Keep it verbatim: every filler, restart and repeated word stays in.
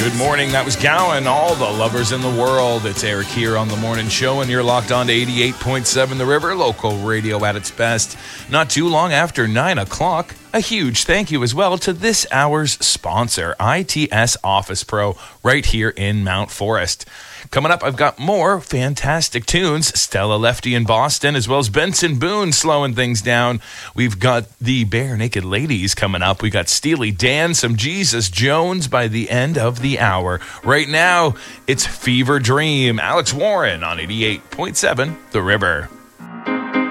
Good morning. That was Gowan, all the lovers in the world. It's Eric here on The Morning Show, and you're locked on to eighty-eight point seven The River, local radio at its best. Not too long after nine o'clock, a huge thank you as well to this hour's sponsor, I T S Office Pro, right here in Mount Forest. Coming up, I've got more fantastic tunes. Stella Lefty in Boston, as well as Benson Boone slowing things down. We've got the Bare Naked Ladies coming up. We got Steely Dan, some Jesus Jones by the end of the hour. Right now, it's Fever Dream. Alex Warren on eighty-eight point seven The River.